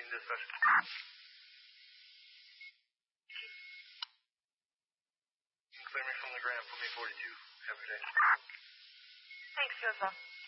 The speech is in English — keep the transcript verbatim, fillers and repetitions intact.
dispatch. Clear me from the ground. Put me forty-two. Have a good day. Thanks, Joseph.